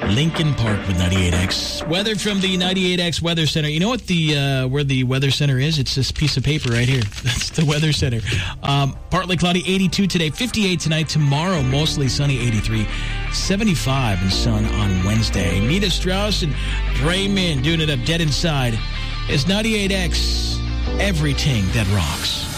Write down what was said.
Lincoln Park with 98X. Weather from the 98X Weather Center. You know what where the Weather Center is? It's this piece of paper right here. That's the Weather Center. Partly cloudy, 82 today, 58 tonight. Tomorrow, mostly sunny, 83. 75 and sun on Wednesday. Nita Strauss and Raymond doing it up dead inside. It's 98X, everything that rocks.